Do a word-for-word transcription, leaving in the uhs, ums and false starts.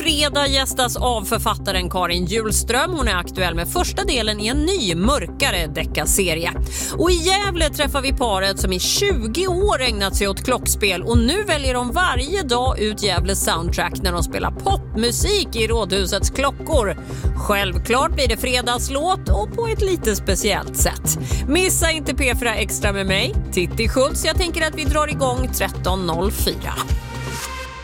fredag gästas av författaren Karin Hjulström. Hon är aktuell med första delen i en ny, mörkare deckarserie. Och i Gävle träffar vi paret som i tjugo år ägnat sig åt klockspel och nu väljer de varje dag ut Gävles soundtrack när de spelar popmusik i Rådhusets klockor. Självklart blir det fredagslåt och på ett lite speciellt sätt. Missa inte P fyra Extra med mig, Titti Schultz. Jag tänker att vi drar igång tretton noll fyra.